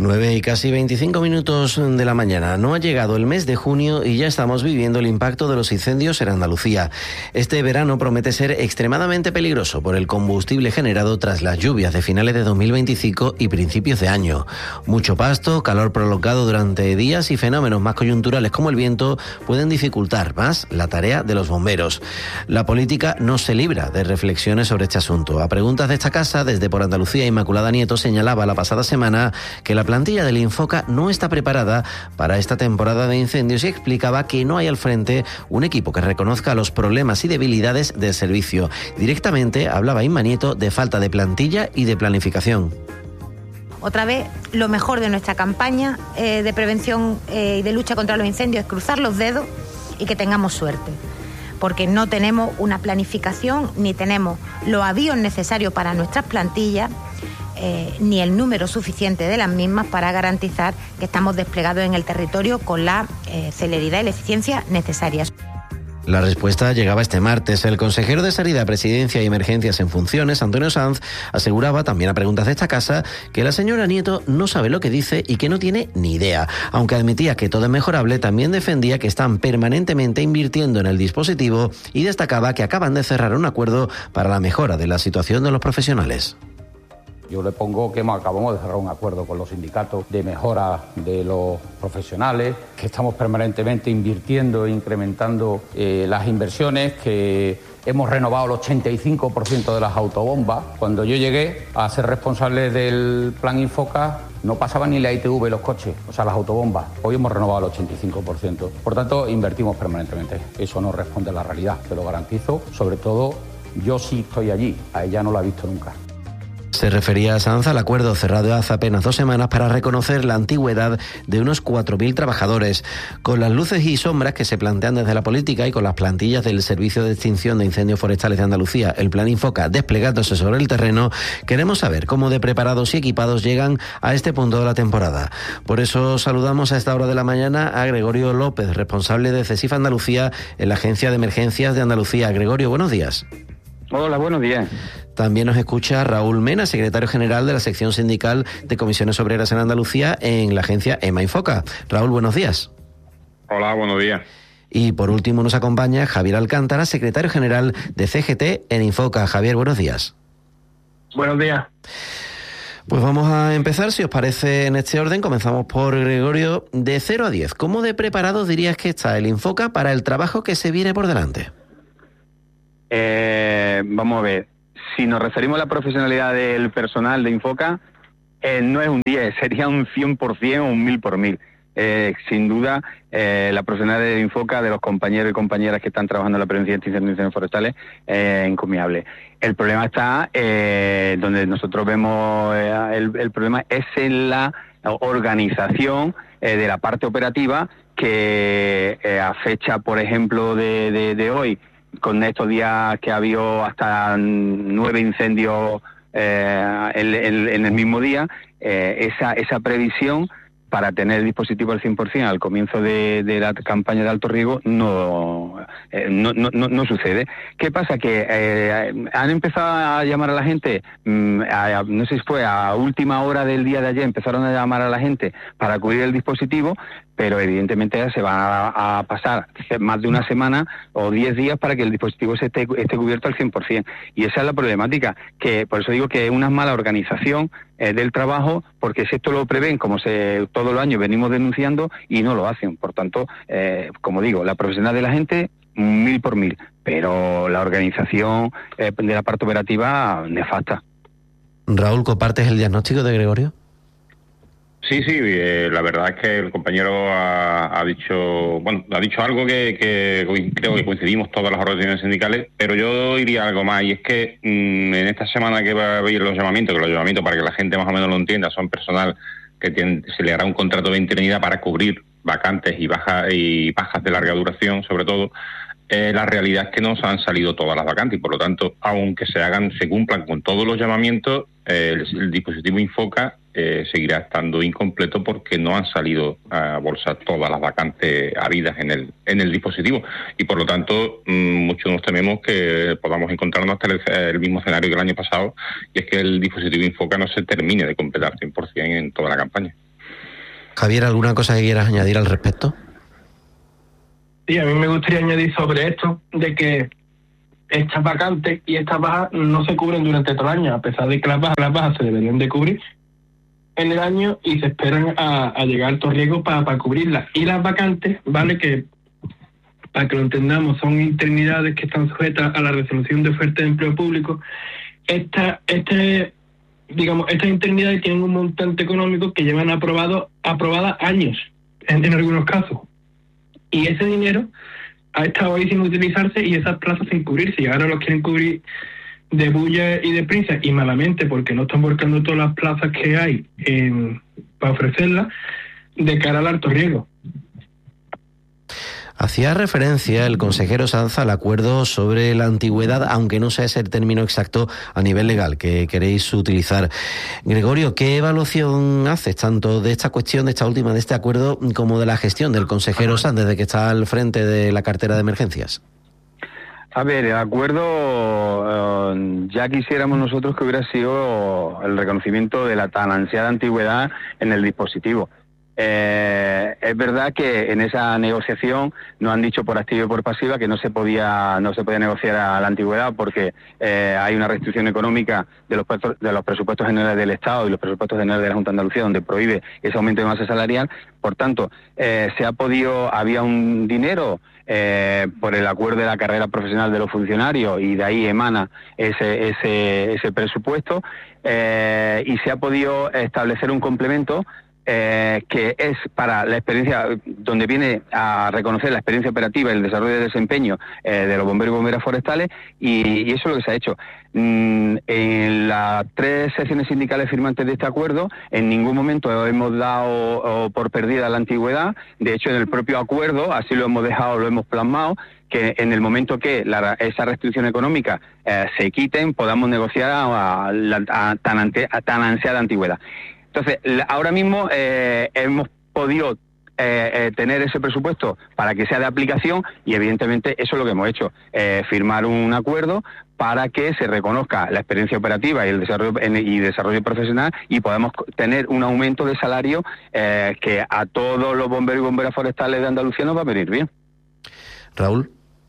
9 y casi 25 minutos de la mañana. No ha llegado el mes de junio y ya estamos viviendo el impacto de los incendios en Andalucía. Este verano promete ser extremadamente peligroso por el combustible generado tras las lluvias de finales de 2025 y principios de año. Mucho pasto, calor prolongado durante días y fenómenos más coyunturales como el viento pueden dificultar más la tarea de los bomberos. La política no se libra de reflexiones sobre este asunto. A preguntas de esta casa, desde Por Andalucía, Inmaculada Nieto señalaba la pasada semana que la plantilla del Infoca no está preparada para esta temporada de incendios y explicaba que no hay al frente un equipo que reconozca los problemas y debilidades del servicio. Directamente hablaba Inma Nieto de falta de plantilla y de planificación. Otra vez, lo mejor de nuestra campaña de prevención y de lucha contra los incendios es cruzar los dedos y que tengamos suerte, porque no tenemos una planificación ni tenemos los avíos necesarios para nuestras plantillas, ni el número suficiente de las mismas para garantizar que estamos desplegados en el territorio con la celeridad y la eficiencia necesarias. La respuesta llegaba este martes. El consejero de Sanidad, Presidencia y Emergencias en funciones, Antonio Sanz, aseguraba, también a preguntas de esta casa, que la señora Nieto no sabe lo que dice y que no tiene ni idea. Aunque admitía que todo es mejorable, también defendía que están permanentemente invirtiendo en el dispositivo y destacaba que acaban de cerrar un acuerdo para la mejora de la situación de los profesionales. Yo le pongo que acabamos de cerrar un acuerdo con los sindicatos de mejora de los profesionales, que estamos permanentemente invirtiendo e incrementando las inversiones, que hemos renovado el 85% de las autobombas. Cuando yo llegué a ser responsable del plan Infoca, no pasaba ni la ITV los coches, o sea, las autobombas. Hoy hemos renovado el 85%. Por tanto, invertimos permanentemente. Eso no responde a la realidad, te lo garantizo. Sobre todo, yo sí estoy allí, a ella no la he visto nunca. Se refería a Sanz al acuerdo cerrado hace apenas 2 semanas para reconocer la antigüedad de unos 4.000 trabajadores. Con las luces y sombras que se plantean desde la política y con las plantillas del Servicio de Extinción de Incendios Forestales de Andalucía, el Plan Infoca, desplegándose sobre el terreno, queremos saber cómo de preparados y equipados llegan a este punto de la temporada. Por eso saludamos a esta hora de la mañana a Gregorio López, responsable de CESIF Andalucía en la Agencia de Emergencias de Andalucía. Gregorio, buenos días. Hola, buenos días. También nos escucha Raúl Mena, secretario general de la sección sindical de Comisiones Obreras en Andalucía en la agencia EMA Infoca. Raúl, buenos días. Hola, buenos días. Y por último nos acompaña Javier Alcántara, secretario general de CGT en Infoca. Javier, buenos días. Buenos días. Pues vamos a empezar, si os parece, en este orden. Comenzamos por Gregorio. De 0 a 10, ¿cómo de preparados dirías que está el Infoca para el trabajo que se viene por delante? Vamos a ver, si nos referimos a la profesionalidad del personal de Infoca, no es un 10, sería un 100% o un 1000 por 1000. Sin duda, la profesionalidad de Infoca, de los compañeros y compañeras que están trabajando en la prevención de incendios forestales, es encomiable. El problema está donde nosotros vemos el problema es en la organización de la parte operativa que a fecha, por ejemplo, de hoy, con estos días que ha habido hasta 9 incendios en el mismo día, esa previsión para tener el dispositivo al 100% al comienzo de la campaña de alto riesgo no sucede. ¿Qué pasa? Que han empezado a llamar a la gente, no sé si fue a última hora del día de ayer, empezaron a llamar a la gente para acudir el dispositivo, pero evidentemente se va a pasar más de una semana o 10 días para que el dispositivo esté cubierto al 100%. Y esa es la problemática, que por eso digo que es una mala organización del trabajo, porque si esto lo prevén, como todos los años venimos denunciando, y no lo hacen. Por tanto, como digo, la profesional de la gente, 1000 por 1000, pero la organización de la parte operativa, nefasta. Raúl, ¿compartes el diagnóstico de Gregorio? Sí, la verdad es que el compañero ha dicho algo que creo que coincidimos todas las organizaciones sindicales, pero yo diría algo más, y es que en esta semana que va a haber los llamamientos, para que la gente más o menos lo entienda, son personal que se le hará un contrato de interinidad para cubrir vacantes y bajas de larga duración, sobre todo. La realidad es que no se han salido todas las vacantes y, por lo tanto, aunque se cumplan con todos los llamamientos, el dispositivo Infoca seguirá estando incompleto porque no han salido a bolsa todas las vacantes habidas en el dispositivo, y por lo tanto muchos nos tememos que podamos encontrarnos hasta el mismo escenario que el año pasado, y es que el dispositivo Infoca no se termine de completar 100% en toda la campaña. Javier, ¿alguna cosa que quieras añadir al respecto? Sí, a mí me gustaría añadir sobre esto, de que estas vacantes y estas bajas no se cubren durante todo el año, a pesar de que las bajas se deberían de cubrir en el año y se esperan a llegar a altos riesgos para cubrirlas. Y las vacantes, vale, que para que lo entendamos, son interinidades que están sujetas a la resolución de oferta de empleo público. Estas interinidades tienen un montante económico que llevan aprobadas años, en algunos casos. Y ese dinero ha estado ahí sin utilizarse y esas plazas sin cubrirse. Y ahora los quieren cubrir de bulla y de prisa y malamente porque no están volcando todas las plazas que hay para ofrecerlas de cara al alto riesgo. Hacía referencia el consejero Sanz al acuerdo sobre la antigüedad, aunque no sea ese el término exacto a nivel legal que queréis utilizar. Gregorio, ¿qué evaluación haces tanto de esta cuestión, de esta última, de este acuerdo, como de la gestión del consejero Sanz desde que está al frente de la cartera de emergencias? A ver, el acuerdo, ya quisiéramos nosotros que hubiera sido el reconocimiento de la tan ansiada antigüedad en el dispositivo. Es verdad que en esa negociación nos han dicho por activa y por pasiva que no se podía negociar a la antigüedad porque hay una restricción económica de los presupuestos generales del Estado y los presupuestos generales de la Junta de Andalucía, donde prohíbe ese aumento de masa salarial. Por tanto, había un dinero por el acuerdo de la carrera profesional de los funcionarios y de ahí emana ese presupuesto, y se ha podido establecer un complemento que es para la experiencia, donde viene a reconocer la experiencia operativa y el desarrollo de desempeño de los bomberos y bomberas forestales, y eso es lo que se ha hecho. En las 3 secciones sindicales firmantes de este acuerdo, en ningún momento hemos dado por perdida la antigüedad. De hecho, en el propio acuerdo, así lo hemos dejado, lo hemos plasmado, que en el momento que esa restricción económica se quiten, podamos negociar a tan ansiada antigüedad. Entonces, ahora mismo hemos podido tener ese presupuesto para que sea de aplicación y evidentemente eso es lo que hemos hecho, firmar un acuerdo para que se reconozca la experiencia operativa y el desarrollo profesional y podamos tener un aumento de salario que a todos los bomberos y bomberas forestales de Andalucía nos va a venir bien. Raúl.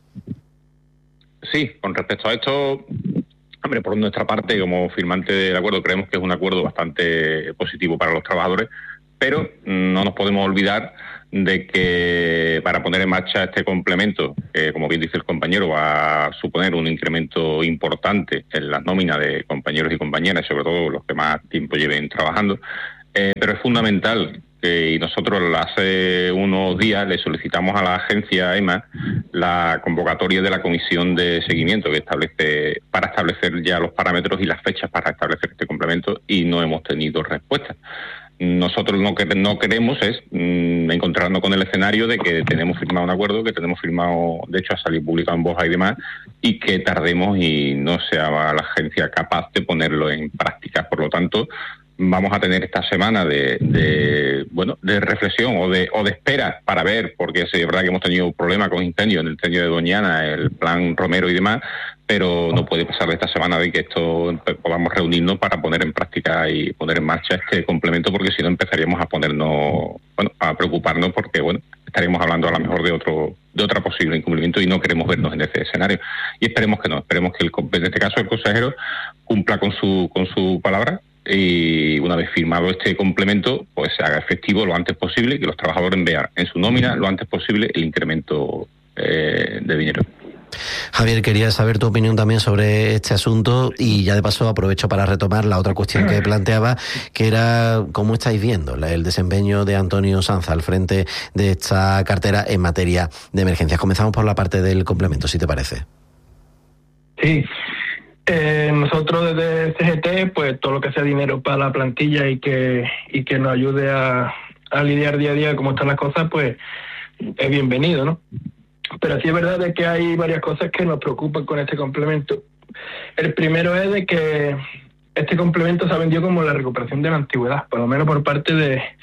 Sí, con respecto a esto, hombre, por nuestra parte, como firmante del acuerdo, creemos que es un acuerdo bastante positivo para los trabajadores, pero no nos podemos olvidar de que para poner en marcha este complemento, que como bien dice el compañero, va a suponer un incremento importante en las nóminas de compañeros y compañeras, sobre todo los que más tiempo lleven trabajando, pero es fundamental y nosotros hace unos días le solicitamos a la agencia EMA la convocatoria de la comisión de seguimiento que establece para establecer ya los parámetros y las fechas para establecer este complemento y no hemos tenido respuesta. Nosotros lo que no queremos es encontrarnos con el escenario de que tenemos firmado un acuerdo, que tenemos firmado, de hecho ha salido publicado en Boja y demás, y que tardemos y no sea la agencia capaz de ponerlo en práctica. Por lo tanto, vamos a tener esta semana de reflexión o de espera para ver, porque es verdad que hemos tenido problemas con incendios en el incendio de Doñana, el plan Romero y demás, pero no puede pasar de esta semana de que esto podamos reunirnos para poner en práctica y poner en marcha este complemento, porque si no empezaríamos a preocuparnos porque estaríamos hablando a lo mejor de otra posible incumplimiento y no queremos vernos en ese escenario. Y esperemos que no, esperemos que en este caso el consejero cumpla con su palabra y una vez firmado este complemento pues se haga efectivo lo antes posible y que los trabajadores vean en su nómina lo antes posible el incremento de dinero. Javier, quería saber tu opinión también sobre este asunto y ya de paso aprovecho para retomar la otra cuestión que planteaba, que era cómo estáis viendo el desempeño de Antonio Sanz al frente de esta cartera en materia de emergencias. Comenzamos por la parte del complemento, si te parece. Sí. Nosotros desde CGT, pues todo lo que sea dinero para la plantilla y que nos ayude a lidiar día a día cómo están las cosas, pues es bienvenido, ¿no? Pero sí es verdad de que hay varias cosas que nos preocupan con este complemento. El primero es de que este complemento se ha vendido como la recuperación de la antigüedad, por lo menos por parte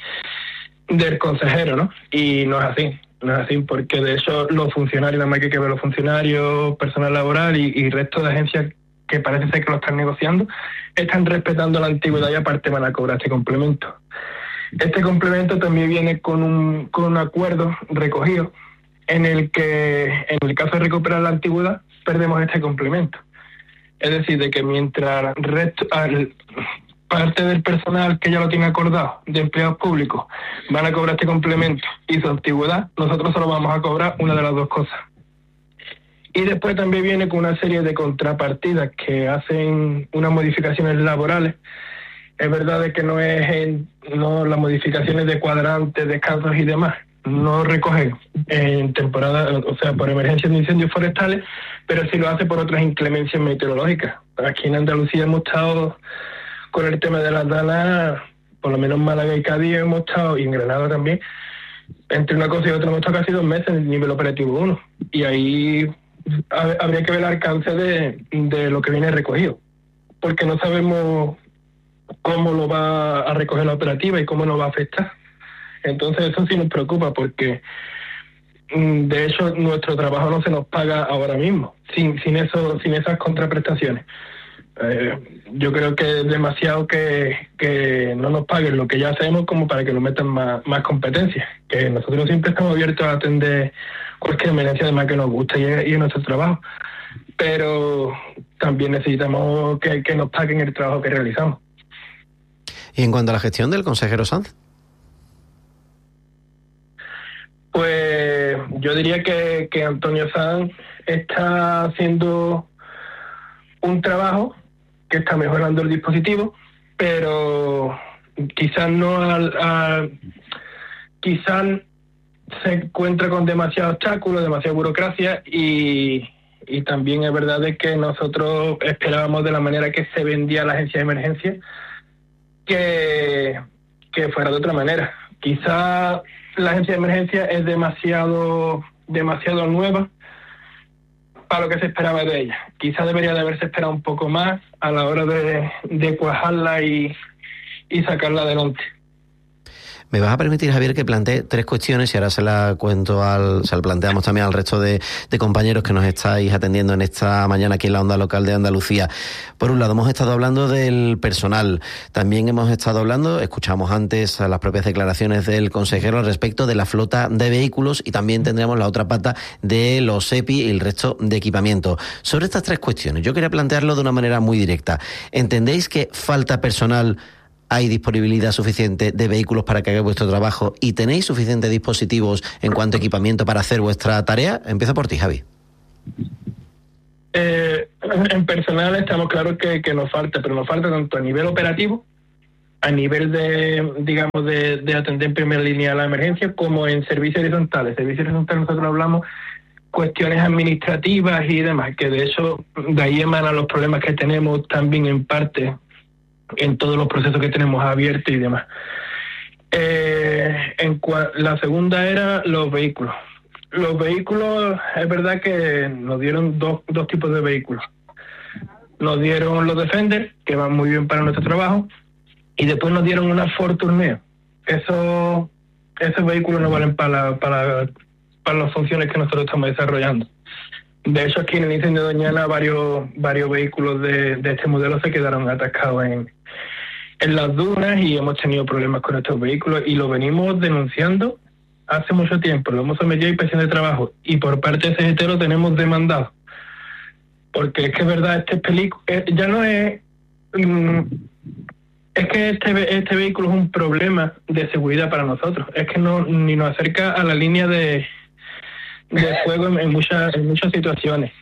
del consejero, ¿no? Y no es así. No es así, porque de hecho los funcionarios, nada más que ver los funcionarios, personal laboral y resto de agencias que parece ser que lo están negociando, están respetando la antigüedad y aparte van a cobrar este complemento. Este complemento también viene con un acuerdo recogido en el que, en el caso de recuperar la antigüedad, perdemos este complemento. Es decir, de que mientras parte del personal que ya lo tiene acordado, de empleados públicos, van a cobrar este complemento y su antigüedad, nosotros solo vamos a cobrar una de las dos cosas. Y después también viene con una serie de contrapartidas que hacen unas modificaciones laborales. Es verdad de que no las modificaciones de cuadrantes, descansos y demás, no recogen en temporada, o sea, por emergencias de incendios forestales, pero sí lo hace por otras inclemencias meteorológicas. Aquí en Andalucía hemos estado con el tema de las danas, por lo menos en Málaga y Cádiz hemos estado, y en Granada también, entre una cosa y otra hemos estado casi 2 meses en el nivel operativo 1, y ahí habría que ver el alcance de lo que viene recogido, porque no sabemos cómo lo va a recoger la operativa y cómo nos va a afectar. Entonces eso sí nos preocupa, porque de hecho nuestro trabajo no se nos paga ahora mismo, sin esas contraprestaciones. Yo creo que es demasiado que no nos paguen lo que ya hacemos como para que nos metan más competencias, que nosotros siempre estamos abiertos a atender cualquier emergencia además que nos gusta y es nuestro trabajo, pero también necesitamos que nos paguen el trabajo que realizamos. Y en cuanto a la gestión del consejero Sanz, pues yo diría que Antonio Sanz está haciendo un trabajo que está mejorando el dispositivo, pero quizás quizás se encuentra con demasiados obstáculos, demasiada burocracia y también es verdad de que nosotros esperábamos de la manera que se vendía la agencia de emergencia que fuera de otra manera. Quizás la agencia de emergencia es demasiado nueva para lo que se esperaba de ella. Quizás debería de haberse esperado un poco más a la hora de cuajarla y sacarla adelante. Me vas a permitir, Javier, que plantee 3 cuestiones y ahora se la planteamos también al resto de compañeros que nos estáis atendiendo en esta mañana aquí en la Onda Local de Andalucía. Por un lado, hemos estado hablando del personal. También hemos estado hablando, escuchamos antes a las propias declaraciones del consejero al respecto de la flota de vehículos y también tendremos la otra pata de los EPI y el resto de equipamiento. Sobre estas 3 cuestiones, yo quería plantearlo de una manera muy directa. ¿Entendéis que falta personal? ¿Hay disponibilidad suficiente de vehículos para que hagáis vuestro trabajo? ¿Y tenéis suficientes dispositivos en cuanto a equipamiento para hacer vuestra tarea? Empiezo por ti, Javi. En personal estamos claros que nos falta, pero nos falta tanto a nivel operativo, a nivel de atender en primera línea a la emergencia, como en servicios horizontales. Servicios horizontales nosotros hablamos cuestiones administrativas y demás, que de hecho de ahí emanan los problemas que tenemos también en parte en todos los procesos que tenemos abiertos y demás. La segunda era los vehículos. Los vehículos, es verdad que nos dieron dos tipos de vehículos. Nos dieron los Defender, que van muy bien para nuestro trabajo, y después nos dieron una Ford Tourneo. Esos vehículos no valen para las funciones que nosotros estamos desarrollando. De hecho, aquí en el incendio de Doñana varios vehículos de este modelo se quedaron atascados en las dunas y hemos tenido problemas con estos vehículos y lo venimos denunciando hace mucho tiempo. Lo hemos sometido a inspección de trabajo y por parte de CGT lo tenemos demandado. Porque es que es verdad, ya no es... Es que este vehículo es un problema de seguridad para nosotros. Es que ni nos acerca a la línea de fuego en muchas situaciones.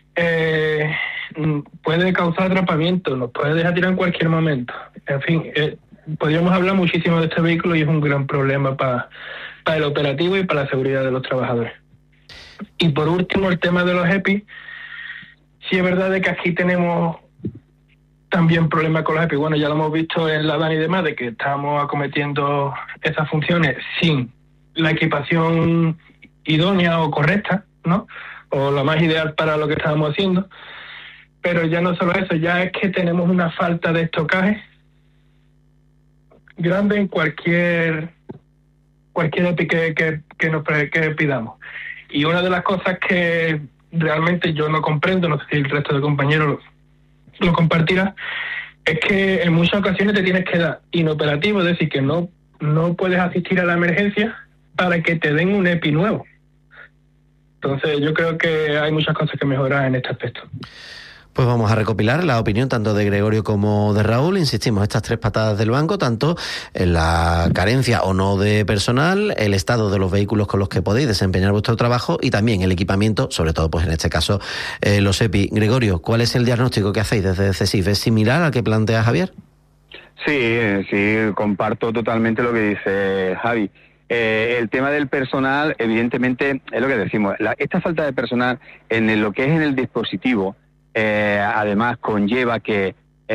Puede causar atrapamiento, nos puede dejar tirar en cualquier momento. En fin, podríamos hablar muchísimo de este vehículo y es un gran problema para el operativo y para la seguridad de los trabajadores. Y por último, el tema de los EPI. Sí es verdad de que aquí tenemos también problemas con los EPI. Bueno, ya lo hemos visto en la DAN y demás, de que estamos acometiendo esas funciones sin la equipación idónea o correcta, ¿no? O la más ideal para lo que estábamos haciendo. Pero ya no solo eso, ya es que tenemos una falta de estocaje grande en cualquier EPI que pidamos. Y una de las cosas que realmente yo no comprendo, no sé si el resto de compañeros lo compartirá, es que en muchas ocasiones te tienes que dar inoperativo, es decir, que no no puedes asistir a la emergencia para que te den un EPI nuevo. Entonces yo creo que hay muchas cosas que mejorar en este aspecto. Pues vamos a recopilar la opinión tanto de Gregorio como de Raúl. Insistimos, estas 3 patadas del banco, tanto en la carencia o no de personal, el estado de los vehículos con los que podéis desempeñar vuestro trabajo y también el equipamiento, sobre todo pues en este caso los EPI. Gregorio, ¿cuál es el diagnóstico que hacéis desde CESIF? ¿Es similar al que plantea Javier? Sí, comparto totalmente lo que dice Javi. El tema del personal, evidentemente, es lo que decimos. Esta falta de personal en lo que es en el dispositivo, además conlleva que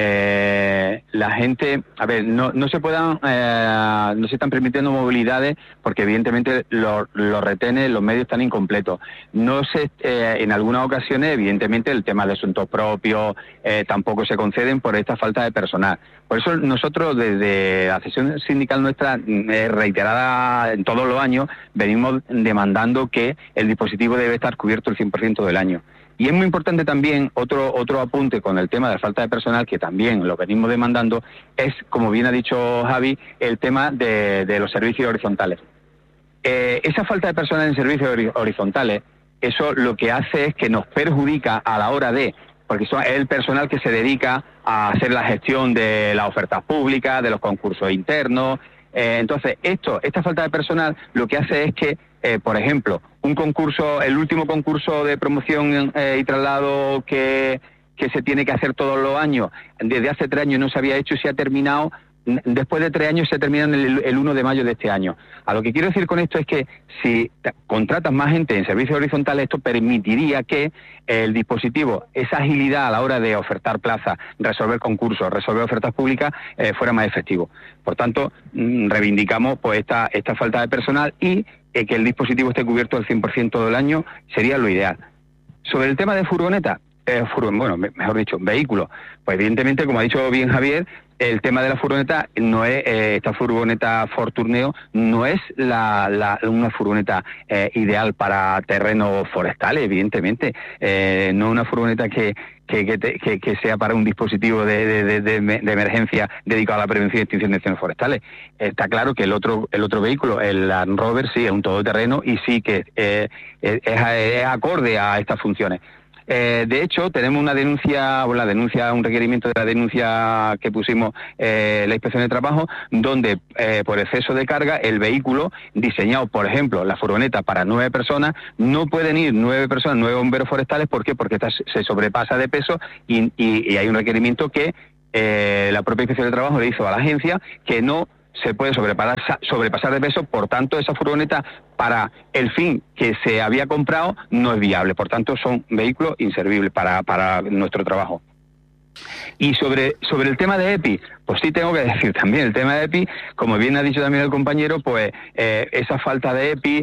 la gente, no se puedan, no se están permitiendo movilidades porque evidentemente los retenes, los medios están incompletos. No se, en algunas ocasiones, evidentemente, el tema de asuntos propios tampoco se conceden por esta falta de personal. Por eso nosotros desde la sesión sindical nuestra, reiterada en todos los años, venimos demandando que el dispositivo debe estar cubierto el 100% del año. Y es muy importante también, otro apunte con el tema de la falta de personal, que también lo venimos demandando, es, como bien ha dicho Javi, el tema de los servicios horizontales. Esa falta de personal en servicios horizontales, eso lo que hace es que nos perjudica a la hora de, porque es el personal que se dedica a hacer la gestión de las ofertas públicas, de los concursos internos. Entonces, esta falta de personal lo que hace es que, por ejemplo, el último concurso de promoción y traslado que se tiene que hacer todos los años, desde hace 3 años no se había hecho y se ha terminado, después de 3 años se termina el 1 de mayo de este año. A lo que quiero decir con esto es que si contratas más gente en servicios horizontales, esto permitiría que el dispositivo, esa agilidad a la hora de ofertar plazas, resolver concursos, resolver ofertas públicas, fuera más efectivo. Por tanto, reivindicamos pues esta falta de personal y que el dispositivo esté cubierto al 100% del año sería lo ideal. Sobre el tema de furgoneta, mejor dicho, vehículos, pues evidentemente, como ha dicho bien Javier, el tema de la furgoneta no es, esta furgoneta Ford Tourneo no es una furgoneta ideal para terrenos forestales, evidentemente, no una furgoneta que sea para un dispositivo de emergencia dedicado a la prevención y extinción de incendios forestales. Está claro que el otro vehículo, el Land Rover, sí es un todoterreno y sí que es acorde a estas funciones. De hecho, tenemos un requerimiento de la denuncia que pusimos la Inspección de Trabajo, donde por exceso de carga el vehículo diseñado, por ejemplo, la furgoneta para 9 personas, no pueden ir 9 bomberos forestales. ¿Por qué? Porque se sobrepasa de peso y hay un requerimiento que la propia Inspección de Trabajo le hizo a la agencia que no se puede sobrepasar de peso, por tanto esa furgoneta para el fin que se había comprado no es viable, por tanto son vehículos inservibles para nuestro trabajo. Y sobre el tema de EPI, pues sí tengo que decir también, el tema de EPI, como bien ha dicho también el compañero, pues esa falta de EPI,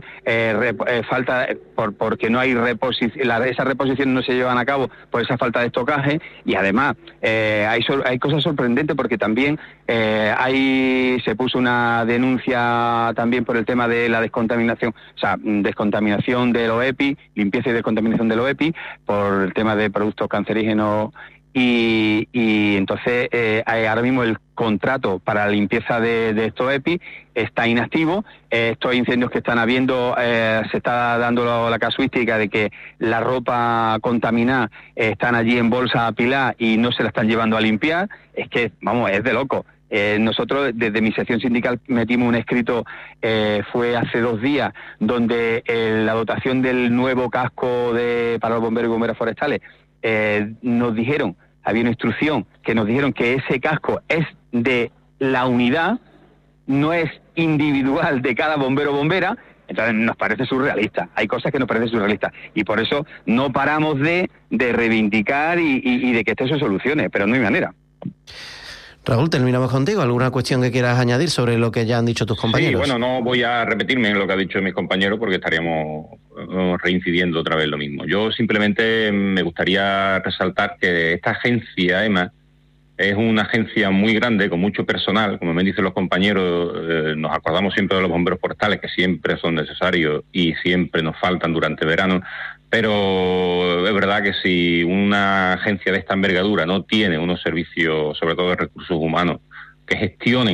porque no hay esas reposiciones no se llevan a cabo por esa falta de estocaje, y además hay cosas sorprendentes porque también se puso una denuncia también por el tema de la descontaminación, descontaminación de los EPI, limpieza y descontaminación de los EPI, por el tema de productos cancerígenos. Y entonces ahora mismo el contrato para la limpieza de estos EPI está inactivo. Estos incendios que están habiendo, se está dando la casuística de que la ropa contaminada están allí en bolsa apiladas y no se la están llevando a limpiar. Es que, es de loco. Nosotros desde mi sección sindical metimos un escrito, fue hace 2 días, donde la dotación del nuevo casco para los bomberos y bomberas forestales, nos dijeron, había una instrucción que nos dijeron que ese casco es de la unidad, no es individual de cada bombero o bombera. Entonces nos parece surrealista, hay cosas que nos parecen surrealistas y por eso no paramos de reivindicar y de que esto se solucione, pero no hay manera. Raúl, terminamos contigo. ¿Alguna cuestión que quieras añadir sobre lo que ya han dicho tus compañeros? Sí, no voy a repetirme en lo que ha dicho mis compañeros porque estaríamos reincidiendo otra vez lo mismo. Yo simplemente me gustaría resaltar que esta agencia, EMA, es una agencia muy grande, con mucho personal. Como me dicen los compañeros, nos acordamos siempre de los bomberos forestales, que siempre son necesarios y siempre nos faltan durante verano. Pero es verdad que si una agencia de esta envergadura no tiene unos servicios, sobre todo de recursos humanos, que gestionen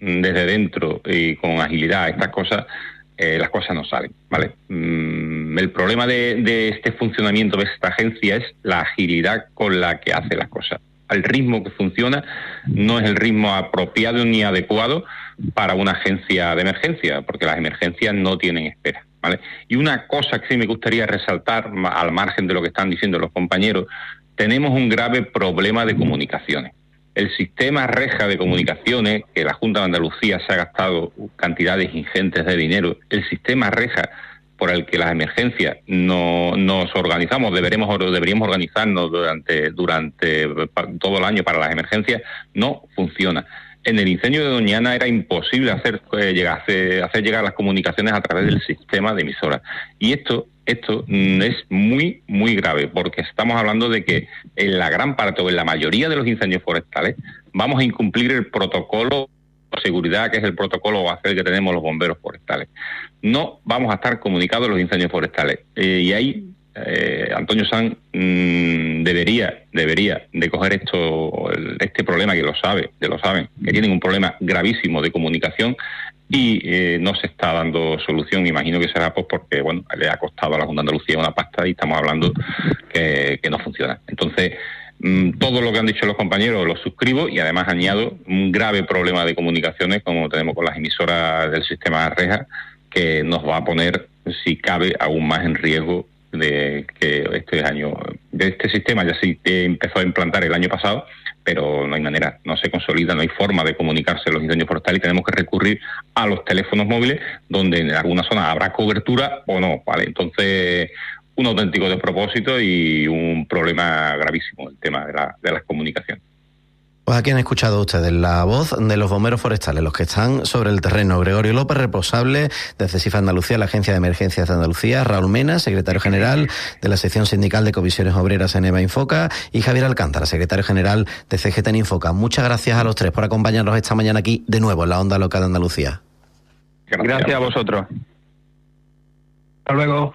desde dentro y con agilidad estas cosas, las cosas no salen, ¿vale? El problema de este funcionamiento de esta agencia es la agilidad con la que hace las cosas. El ritmo que funciona no es el ritmo apropiado ni adecuado para una agencia de emergencia, porque las emergencias no tienen espera, ¿vale? Y una cosa que sí me gustaría resaltar, al margen de lo que están diciendo los compañeros, tenemos un grave problema de comunicaciones. El sistema reja de comunicaciones, que la Junta de Andalucía se ha gastado cantidades ingentes de dinero, el sistema reja por el que las emergencias nos organizamos, deberíamos organizarnos durante todo el año para las emergencias, no funciona. En el incendio de Doñana era imposible hacer llegar las comunicaciones a través del sistema de emisoras. Y esto es muy, muy grave, porque estamos hablando de que en la gran parte o en la mayoría de los incendios forestales vamos a incumplir el protocolo de seguridad, que es el protocolo base que tenemos los bomberos forestales. No vamos a estar comunicados en los incendios forestales. Y ahí Antonio Sanz debería de coger este problema, que lo saben, que tienen un problema gravísimo de comunicación y no se está dando solución. Imagino que será pues porque le ha costado a la Junta de Andalucía una pasta y estamos hablando que no funciona. Entonces, todo lo que han dicho los compañeros lo suscribo, y además añado un grave problema de comunicaciones como tenemos con las emisoras del sistema reja, que nos va a poner, si cabe, aún más en riesgo de que este sistema ya se empezó a implantar el año pasado, pero no hay manera, no se consolida, no hay forma de comunicarse en los incendios forestales y tenemos que recurrir a los teléfonos móviles, donde en algunas zonas habrá cobertura o no, ¿vale? Entonces, un auténtico despropósito y un problema gravísimo el tema de las comunicaciones. Pues aquí han escuchado ustedes la voz de los bomberos forestales, los que están sobre el terreno. Gregorio López, responsable de CESIF Andalucía, la Agencia de Emergencias de Andalucía; Raúl Mena, secretario general de la sección sindical de comisiones obreras en EMA Infoca; y Javier Alcántara, secretario general de CGT en Infoca. Muchas gracias a los tres por acompañarnos esta mañana aquí de nuevo en la Onda Local de Andalucía. Gracias a vosotros. Hasta luego.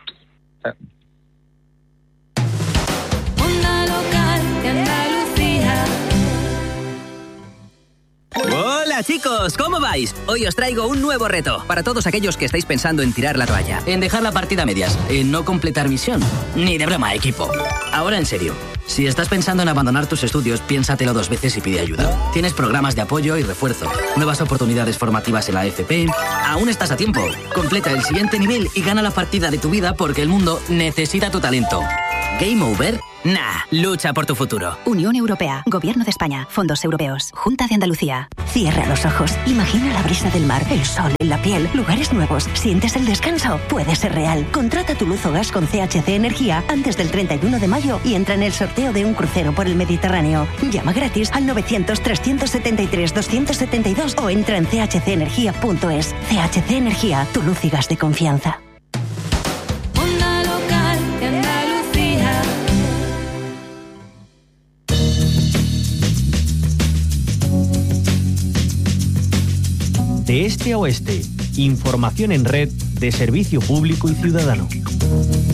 Hola chicos, ¿cómo vais? Hoy os traigo un nuevo reto para todos aquellos que estáis pensando en tirar la toalla, en dejar la partida a medias, en no completar misión. Ni de broma, equipo. Ahora en serio, si estás pensando en abandonar tus estudios, piénsatelo 2 veces y pide ayuda. Tienes programas de apoyo y refuerzo, nuevas oportunidades formativas en la FP. Aún estás a tiempo. Completa el siguiente nivel y gana la partida de tu vida, porque el mundo necesita tu talento. ¿Game over? Nah, lucha por tu futuro. Unión Europea, Gobierno de España, Fondos Europeos, Junta de Andalucía. Cierra los ojos, imagina la brisa del mar, el sol en la piel, lugares nuevos. ¿Sientes el descanso? Puede ser real. Contrata tu luz o gas con CHC Energía antes del 31 de mayo y entra en el sorteo de un crucero por el Mediterráneo. Llama gratis al 900-373-272 o entra en chcenergia.es. CHC Energía, tu luz y gas de confianza. De este a oeste, información en red de servicio público y ciudadano.